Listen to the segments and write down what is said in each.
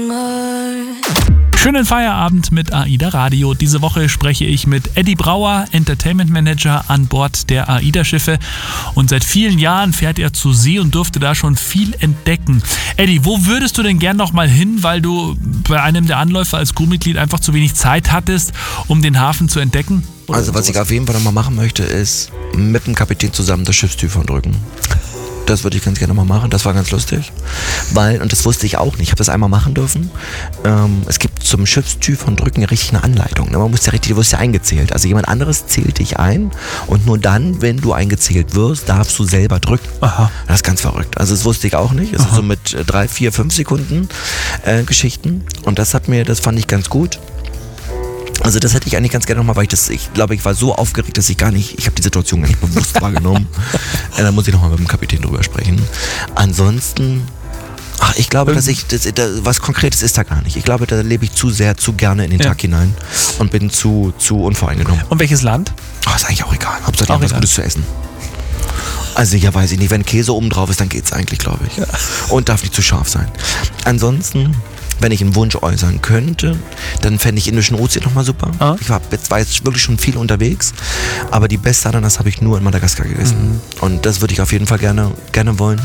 Schönen Feierabend mit AIDA Radio. Diese Woche spreche ich mit Eddie Brauer, Entertainment Manager an Bord der AIDA-Schiffe. Und seit vielen Jahren fährt er zur See und durfte da schon viel entdecken. Eddie, wo würdest du denn gern noch mal hin, weil du bei einem der Anläufe als Crewmitglied einfach zu wenig Zeit hattest, um den Hafen zu entdecken? Also was ich auf jeden Fall noch mal machen möchte, ist mit dem Kapitän zusammen das Schiffstür drücken. Das würde ich ganz gerne mal machen, das war ganz lustig. Und das wusste ich auch nicht, ich habe das einmal machen dürfen. Es gibt zum Schiffstür drücken richtig eine Anleitung. Du wirst ja eingezählt. Also jemand anderes zählt dich ein und nur dann, wenn du eingezählt wirst, darfst du selber drücken. Aha. Das ist ganz verrückt. Also das wusste ich auch nicht. Es ist so mit 3, 4, 5 Sekunden Geschichten. Und das fand ich ganz gut. Also das hätte ich eigentlich ganz gerne nochmal, weil ich glaube, ich war so aufgeregt, dass ich habe die Situation gar nicht bewusst wahrgenommen. Da muss ich nochmal mit dem Kapitän drüber sprechen. Ansonsten, ich glaube, was Konkretes ist da gar nicht. Ich glaube, da lebe ich zu gerne in den Tag hinein und bin zu unvoreingenommen. Und welches Land? Ist eigentlich auch egal. Hauptsache, was Gutes zu essen. Also ja, weiß ich nicht. Wenn Käse oben drauf ist, dann geht's eigentlich, glaube ich. Ja. Und darf nicht zu scharf sein. Ansonsten, wenn ich einen Wunsch äußern könnte, dann fände ich Indischen Ozean nochmal super. Ah. Ich war jetzt wirklich schon viel unterwegs, aber die beste Ananas habe ich nur in Madagaskar gegessen. Und das würde ich auf jeden Fall gerne wollen.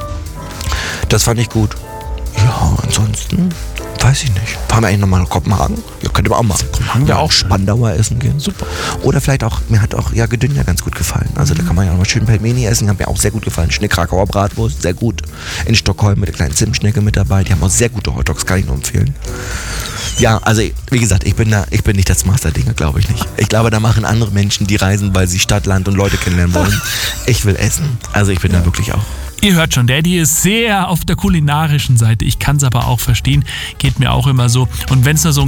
Das fand ich gut. Ja, ansonsten weiß ich nicht. Fahren wir eigentlich nochmal nach Kopenhagen? Ja, könnte man auch machen. Ja, auch Spandauer essen gehen. Super. Oder vielleicht auch, mir hat auch Gedünja ganz gut gefallen. Also da kann man ja nochmal schön Pelmeni essen. Die haben mir auch sehr gut gefallen. Krakauer Bratwurst, sehr gut. In Stockholm mit der kleinen Zimtschnecke mit dabei. Die haben auch sehr gute Hotdogs, kann ich nur empfehlen. Ja, also wie gesagt, ich bin nicht das Master-Dinger, glaube ich nicht. Ich glaube, da machen andere Menschen die Reisen, weil sie Stadt, Land und Leute kennenlernen wollen. Ich will essen. Also ich bin da wirklich auch. Ihr hört schon, der Eddie ist sehr auf der kulinarischen Seite. Ich kann es aber auch verstehen, geht mir auch immer so. Und wenn es nur so ein